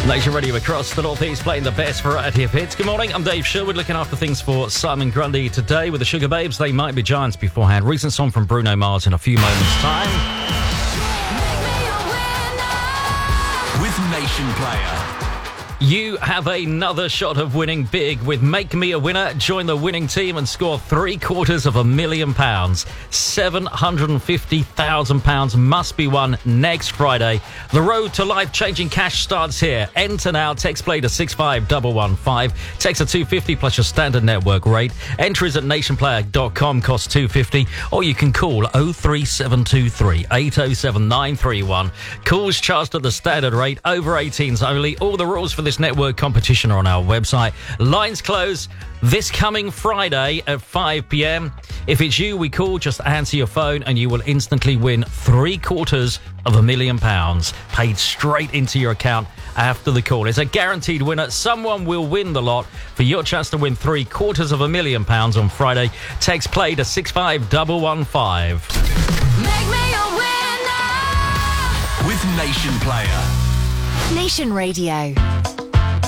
Nation Radio across the Northeast playing the best variety of hits. Good morning, I'm Dave Sherwood looking after things for Simon Grundy today with the Sugar Babes. They might be giants beforehand. Recent song from Bruno Mars in a few moments' time. With Nation Player. You have another shot of winning big with Make Me a Winner. Join the winning team and score £750,000. £750,000 must be won next Friday. The road to life-changing cash starts here. Enter now. Text play to 65115. Text a $250 plus your standard network rate. Entries at nationplayer.com cost $250, or you can call 03723 807 931. Calls charged at the standard rate. Over 18s only. All the rules for this network competition are on our website. Lines close this coming Friday at 5 p.m. If it's you we call, just answer your phone and you will instantly win £750,000 paid straight into your account after the call. It's a guaranteed winner. Someone will win the lot. For your chance to win £750,000 on Friday, text play to 65115. Make me a winner with Nation Player. Nation Radio.